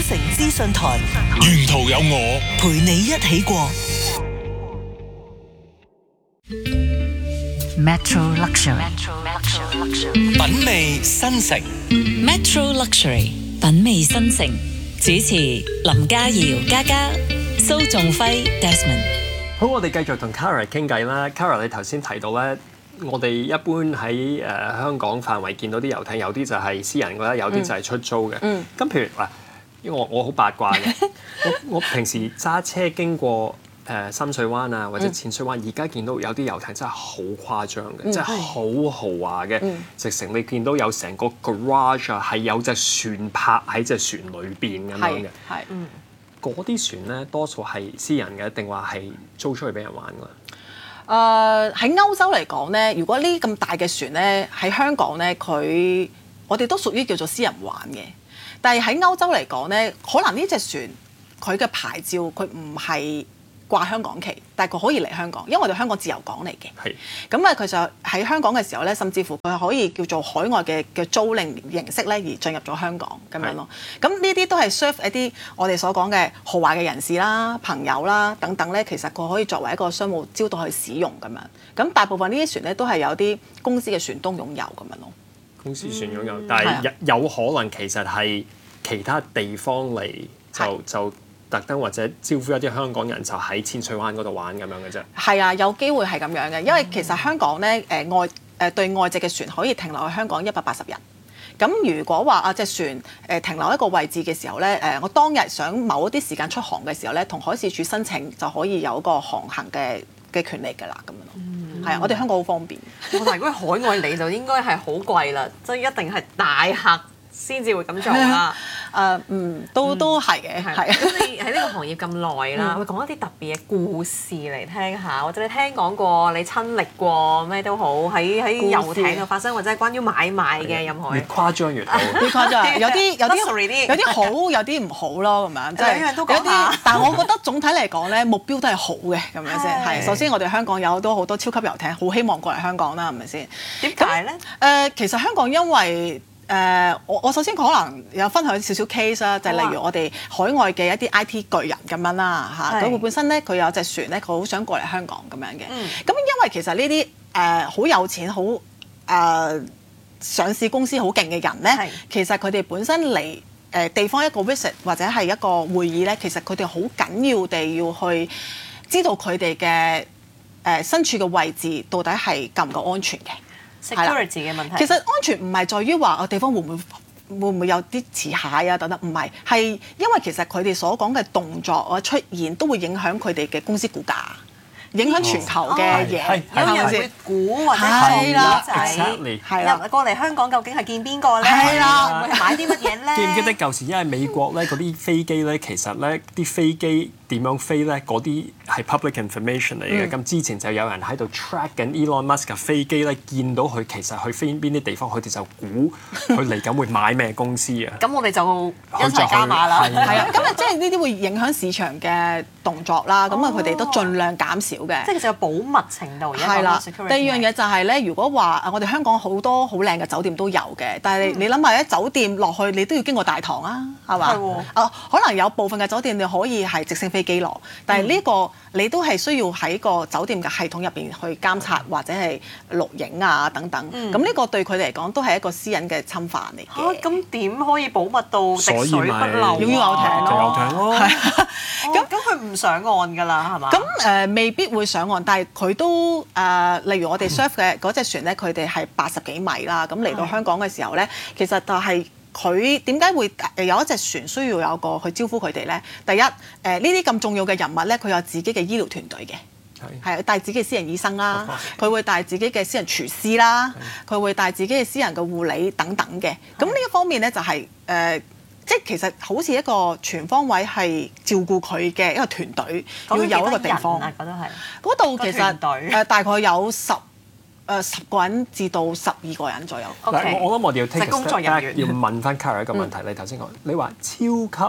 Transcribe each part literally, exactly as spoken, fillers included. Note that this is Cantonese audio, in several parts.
城資訊台， 沿途有我陪你一起過。Metro Luxury， 品味新城。 Metro Luxury 品味新城，主持林嘉瑤、嘉嘉、蘇仲輝、Desmond。 好，我哋繼續同 Kara 傾偈啦。Kara，你頭先提到咧，我哋一般喺誒、呃、香港範圍見到啲遊艇，有啲就係私人嘅，有啲就係出租嘅。咁、嗯、譬如嗱，因為我我好八卦嘅，我我平時揸車經過誒、呃、深水灣啊，或者淺水灣，而家、嗯、見到有啲遊艇真係好誇張嘅，嗯、真係好豪華嘅，嗯、直情你見到有成個 garage 啊，係有隻船泊喺隻船裏邊咁樣嘅。係，嗯。嗰啲船咧，多數係私人嘅，定話係租出去俾人玩㗎？誒喺、 uh, 歐洲嚟講咧，如果呢啲咁大嘅船咧，喺香港咧，佢我哋都屬於叫做私人玩嘅。但係喺歐洲嚟講咧，可能呢隻船佢嘅牌照佢唔係掛香港旗，但係佢可以嚟香港，因為我哋香港自由港嚟嘅。係是。咁啊，佢就喺香港嘅時候咧，甚至乎佢係可以叫做海外嘅嘅租賃形式咧，而進入咗香港咁樣咯。咁呢啲都係 serve 一啲我哋所講嘅豪華嘅人士啦、朋友啦等等咧，其實佢可以作為一個商務招待去使用咁樣。咁大部分呢啲船咧都係有啲公司嘅船東擁有咁樣咯。 公司船擁有，嗯、但係有有可能其實係其他地方嚟就就。特登或者招呼一啲香港人就喺淺水灣嗰度玩咁樣嘅啫。係啊，有機會係咁樣嘅，因為其實香港咧誒、呃、外誒、呃、對外籍嘅船可以停留喺香港一百八十日。咁如果話啊隻船誒、呃、停留一個位置嘅時候咧，誒、呃、我當日想某一啲時間出航嘅時候咧，同海事處申請就可以有個航行嘅嘅權利㗎啦，咁樣咯。嗯，係啊，我哋香港好方便。 我話如果海外嚟就應該係好貴啦，即係一定係大客先至會咁做啦。 誒、uh, 嗯，都都係嘅，係、嗯。 咁你喺呢個行業咁耐啦，會講一啲特別嘅故事嚟聽下，或者你聽講過、你親歷過咩都好，喺喺遊艇度發生，或者係關於買賣嘅任何。 越誇張越好。 越誇張，有啲有啲有啲好，有啲唔好咯，咁樣。即係兩樣都講下。 但係我覺得總體嚟講咧，目標都係好嘅，咁樣先。係。首先我哋香港有好多好多超級遊艇，好希望過嚟香港啦，係咪先？ 點解咧？誒、 呃，其實香港因為誒、uh, 我我首先可能有分享少少 case 啦，就係例如我哋海外嘅一啲 I T 巨人咁樣啦嚇，咁佢是本身咧佢有隻船咧，佢好想過嚟香港咁樣嘅。咁、嗯、因為其實呢啲誒好有錢、好誒、呃、上市公司好勁嘅人咧，是其實佢哋本身嚟誒、呃、地方一個 visit 或者係一個會議咧，其實佢哋好緊要地要去知道佢哋嘅誒身處嘅位置到底係夠唔夠安全嘅。 security 嘅問題， 其實安全唔係在於話個地方會唔會會唔會有啲似蟹啊等等，唔係，係因為其實佢哋所講嘅動作啊出現都會影響佢哋嘅公司股價，影響全球嘅嘢， 有人會估或者係啦，係啦，過嚟香港究竟係見邊個咧？係啦，會買啲乜嘢咧？ 記唔記得舊時因為美國咧嗰啲飛機咧，其實咧啲飛機點樣飛咧？嗰啲係 public information 嚟嘅。咁、嗯、之前就有人喺度 track 緊 Elon Musk 嘅飛機咧，見到佢其實去飛邊啲地方，佢哋就估佢嚟緊會買咩公司啊。 咁我哋就一齊加碼啦。 係啊，咁啊，即係呢啲會影響市場嘅動作啦。咁啊、哦，佢哋都盡量減少嘅。 即係其實有保密程度。 係啦。第二樣嘢就係咧，如果話我哋香港好多好靚嘅酒店都有嘅，但係你諗下，喺酒店落去你都要經過大堂啊，係嘛？係喎。啊，可能有部分嘅酒店你可以係直升飛機落，但係呢個你都係需要喺個酒店嘅系統入邊去監察或者係錄影啊等等。咁呢、嗯、個對佢哋嚟講都係一個私隱嘅侵犯嚟嘅。嚇， 咁點可以保密到滴水不漏？ 擁有遊艇咯， 遊艇咯。 咁咁佢唔上岸㗎啦，係嘛？ 咁誒、呃、未必會上岸，但係佢都誒、呃，例如我哋 surf 嘅嗰隻船咧，佢哋係八十幾米啦。咁嚟到香港嘅時候咧，其實就係、是。佢點解會有一隻船需要有個去招呼佢哋咧？第一，誒呢啲咁重要嘅人物咧，佢有自己嘅醫療團隊嘅，係係帶自己嘅私人醫生啦，佢會帶自己嘅私人廚師啦，佢會帶自己嘅私人嘅護理等等嘅。咁呢一方面咧就係、是、誒、呃，即係其實好似一個全方位係照顧佢嘅一個團隊，要有一個地方。 嗰度係嗰度其實誒、呃、大概有十。誒十個人至到十二個人左右。 嗱 Okay.，我我諗我哋要 take a step back， 工作人員要問翻 Kara 一個問題。嗯、你頭先講，你話超級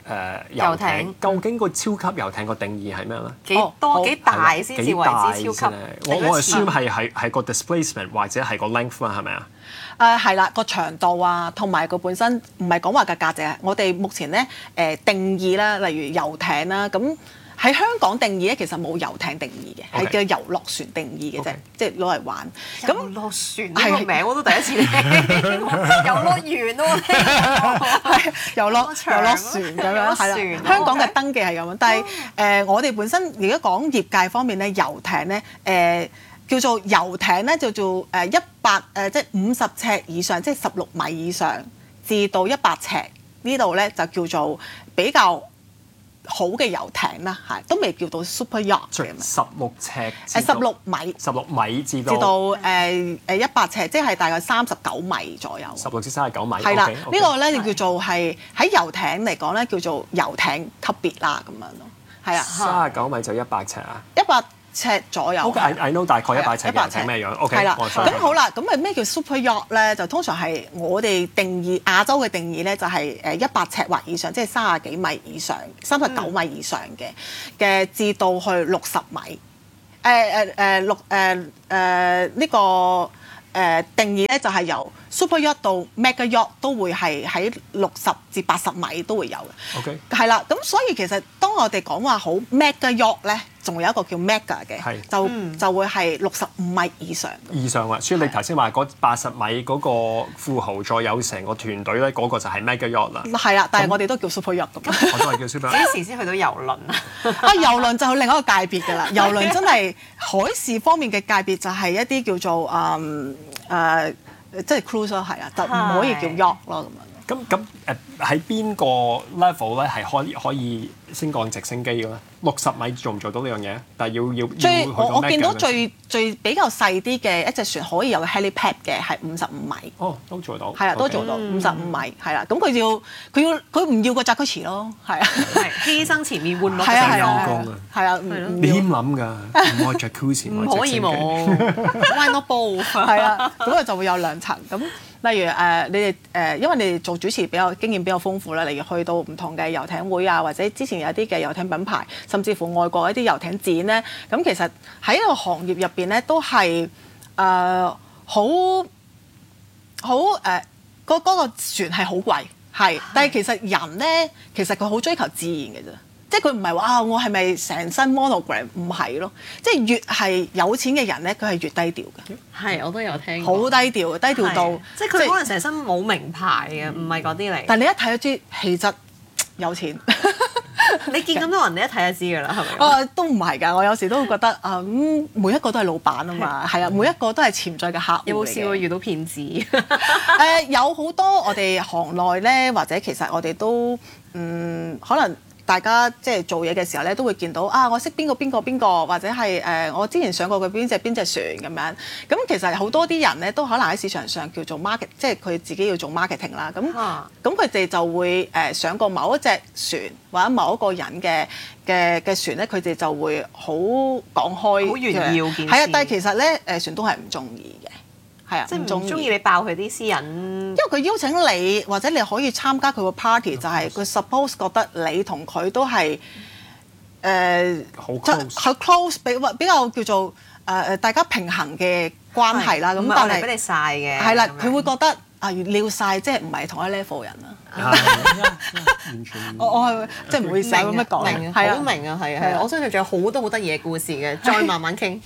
誒遊艇， 遊艇究竟個超級遊艇個定義係咩咧？ 幾多幾大先至為之超級？ 我我 assume 係係係個 displacement 或者係個 length 啊，係咪啊？ 誒係啦，個長度啊，同埋佢本身唔係講話嘅價值啊。我哋目前咧誒、呃、定義啦，例如遊艇啦，咁喺香港定義咧，其實冇遊艇定義嘅，係 Okay. 叫遊樂船定義嘅啫 Okay. 即係攞嚟玩。 遊咁樂船呢個名我都第一次聽，遊樂園都聽係遊樂遊場樂船咁樣係啦。 船香港嘅登記係咁樣，但係誒、呃、我哋本身如果講業界方面咧，遊艇咧誒。呃叫做遊艇咧，叫做誒一百誒，即係五十尺以上，即係十六米以上至到一百尺呢度咧，就叫做比較好嘅遊艇啦，係都未叫到 super yacht 嘅。 十六尺誒十六米， 十六米至到至到誒誒一百尺，即係大概三十九米左右。 十六至三十九米。 係啦， okay, okay. 呢個咧叫做係喺遊艇嚟講咧，叫做遊艇級別啦咁樣咯。係啊， 三十九米就一百尺啊！ 一百尺左右。 OK，I I know 大概一百尺嘅係咩樣？OK， 係啦， 我咁好啦，咁啊咩叫 super yacht 咧？就通常係我哋定義亞洲嘅定義咧，就係誒一百尺或以上，即係三十幾米以上、三十九米以上嘅嘅，至到去六十米。誒誒誒六誒誒呢個誒、呃、定義咧，就係由 super yacht 到 mega yacht 都會係喺六十至八十米都會有嘅。 OK， 係啦，咁所以其實當我哋講話好 mega yacht 咧，仲有一個叫 mega 嘅， 係就就會係六十五米以上。 以上啊，所以你頭先話嗰八十米嗰個富豪再有成個團隊咧，嗰、嗰個就係 mega yacht 啦。 係啦，但係我哋都叫 super yacht 咁。 我都係叫 super。 幾時先去到遊輪啊？ 啊，遊輪就係另一個界別㗎啦。遊輪真係海事方面嘅界別就係一啲叫做誒誒，即係 cruise 咯，係啊，就唔可以叫 yacht 咯咁樣。 咁咁誒喺邊個 level 咧係可以可以升降直升機嘅咧？六十米做唔做到呢樣嘢？但係要要最要去到我我見到 mega 最最比較細啲嘅一隻船可以有 helipad 嘅係五十五米。 哦，都做到。 係啊，都做到五十五米，係啦。咁佢要佢要佢唔要個扎區池咯，係啊。 係犧牲前面換落係啊係有啊功啊係啊，唔唔你要點諗㗎？唔可以 jacuzzi， 唔可以冇，why not both？ 係啊，咁佢就會有兩層咁。例如誒、呃，你哋誒、呃，因為你哋做主持比較經驗比較豐富啦，例如去到唔同嘅遊艇會啊，或者之前有啲嘅遊艇品牌，甚至乎外國一啲遊艇展咧，咁其實喺呢個行業入邊咧，都係誒好好誒，嗰嗰個船係好貴，係，但係其實人咧，其實佢好追求自然嘅啫。即係佢唔係話啊，我係咪成身 monogram？ 唔係咯，即係越係有錢嘅人咧，佢係越低調嘅。 係，我都有聽好過。 低調，低調到即係佢可能成身冇名牌嘅，唔係嗰啲嚟。 但係你一睇就知氣質有錢。 你見咁多人，你一睇就知㗎啦，係咪？ 哦，都唔係㗎，我有時都會覺得啊，咁、嗯、每一個都係老闆啊嘛，係啊，每一個都係潛在嘅客戶嚟嘅。 有冇試過遇到騙子？ 誒、呃，有好多我哋行內咧，或者其實我哋都嗯可能。大家即係做嘢嘅時候咧，都會見到啊！我識邊個邊個邊個，或者係誒、呃、我之前上過嘅邊隻邊隻船咁樣。咁其實好多啲人咧，都可能喺市場上叫做 market，即係佢自己要做 marketing 啦。咁咁佢哋就會誒、呃、上過某一隻船或者某一個人嘅嘅嘅船咧，佢哋就會好講開， 好炫耀件事。 係啊，但係其實咧誒船東係唔中意嘅。係啊， 即係唔中意你爆佢啲私隱，因為佢邀請你，或者你可以參加佢個 party，就係佢 suppose 覺得你同佢都係誒好 close， 好 close，比比較叫做誒誒、呃、大家平衡嘅關係啦。咁但係俾你晒嘅， 係啦，佢會覺得啊撩晒，即係唔係同一 level 人啦。 完全我我係即係唔會成日咁樣講， 明好明啊，係啊係啊，我相信仲有好多好得意嘅故事嘅，再慢慢傾。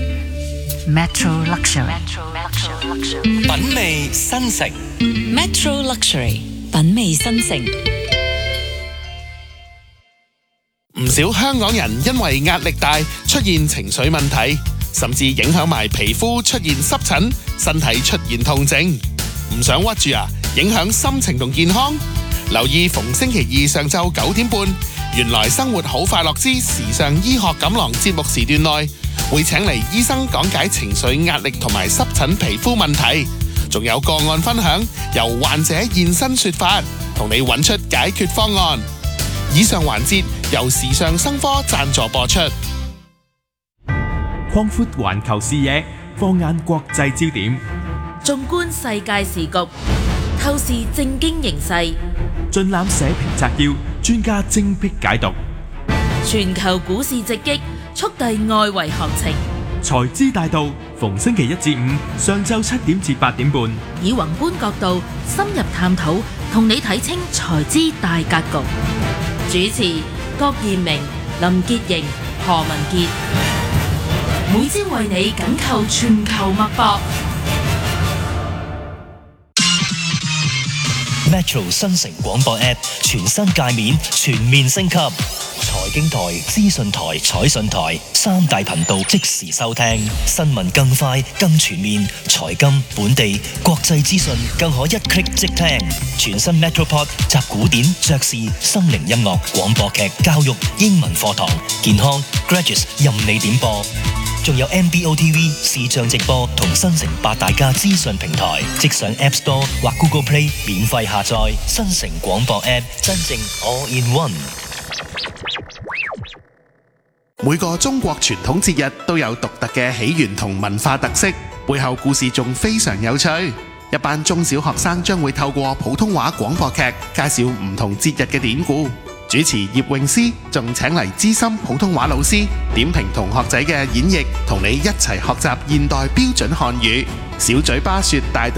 Metro Luxury， 品味新城 Metro Luxury 品味新城。 唔少香港人因為壓力大出現情緒問題，甚至影響埋皮膚出現濕疹，身體出現痛症。唔想屈住啊，影響心情同健康。留意逢星期二上晝九點半，原來生活好快樂之時尚醫學錦囊節目時段內，會請嚟醫生講解情緒壓力同埋濕疹皮膚問題，仲有個案分享，由患者現身說法，同你揾出解決方案。以上環節由時尚生科贊助播出。 擴闊環球視野，放眼國際焦點， 縱觀世界時局，透視政經形勢， 盡覽社評摘要， 專家精闢解讀， 全球股市直擊，速遞外圍行情。 財資大道逢星期一至五上晝七點至八點半， 以宏觀角度深入探討，同你睇清財資大格局。主持郭賢明、林潔瑩、何文傑，每朝為你緊扣全球脈搏。 Metro 新城廣播 App 全新界面全面升級，財經台、資訊台、彩訊台三大頻道即時收聽，新聞更快更全面，財金、本地、國際資訊更可一 click 即聽。全新 Metropod 集古典、爵士、心靈音樂、廣播劇、教育、英文課堂、健康、Graduates 任你點播。仲有 M B O T V 視像直播同新城八大家資訊平台，即上 App Store 或 Google Play 免費下載。新城廣播 App 真正 All in One。 每個中國傳統節日都有獨特嘅起源同文化特色，背後故事仲非常有趣。一班中小學生將會透過普通話廣播劇介紹唔同節日嘅典故。主持葉詠詩仲請嚟資深普通話老師點評同學仔嘅演繹，同你一齊學習現代標準漢語。小嘴巴說大道